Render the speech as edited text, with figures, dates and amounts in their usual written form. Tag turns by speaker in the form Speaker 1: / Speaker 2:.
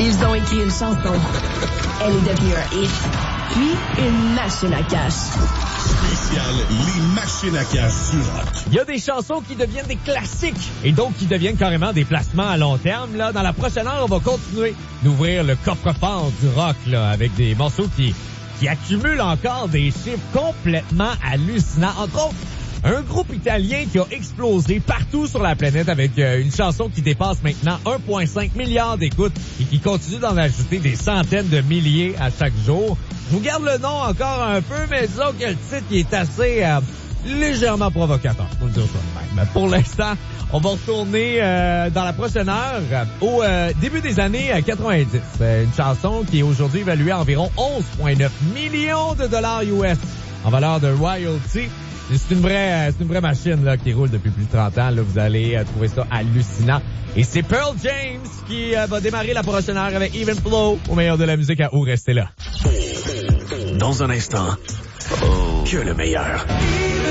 Speaker 1: Ils ont écrit une chanson. Elle est devenue un hit. Puis, une machine à cash.
Speaker 2: Spécial les machines à cash sur Rock.
Speaker 3: Il y a des chansons qui deviennent des classiques et d'autres qui deviennent carrément des placements à long terme. Là, dans la prochaine heure, on va continuer d'ouvrir le coffre-fort du rock là, avec des morceaux qui accumulent encore des chiffres complètement hallucinants. Entre autres, un groupe italien qui a explosé partout sur la planète avec une chanson qui dépasse maintenant 1,5 milliard d'écoutes et qui continue d'en ajouter des centaines de milliers à chaque jour. Je vous garde le nom encore un peu, mais disons que le titre il est assez légèrement provocateur, pour le dire ça de même. Mais pour l'instant, on va retourner dans la prochaine heure au début des années 90. C'est une chanson qui est aujourd'hui évaluée à environ 11,9 millions de dollars US en valeur de royalty. C'est une vraie machine là qui roule depuis plus de 30 ans. Là, vous allez trouver ça hallucinant. Et c'est Pearl James qui va démarrer la prochaine heure avec Even Flow au meilleur de la musique à où rester là.
Speaker 4: Dans un instant, que le meilleur.